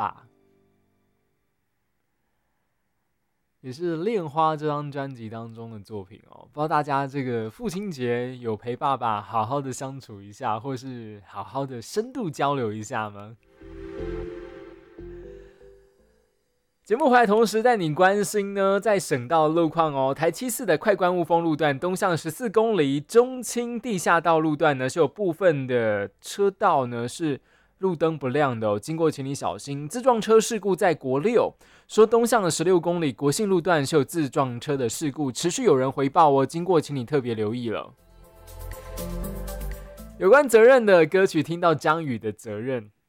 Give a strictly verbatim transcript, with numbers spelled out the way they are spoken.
爸》，也是《恋花》这张专辑当中的作品哦。不知道大家这个父亲节有陪爸爸好好的相处一下，或是好好的深度交流一下吗？节目回来同时带你关心呢，在省道路况哦，台七四的快关雾峰路段东向十四公里中清地下道路段呢，是有部分的车道呢是路灯不亮的哦，经过请你小心。自撞车事故在国六，说东向的十六公里国信路段是有自撞车的事故，持续有人回报哦，经过请你特别留意了。有关责任的歌曲，听到张宇的责任。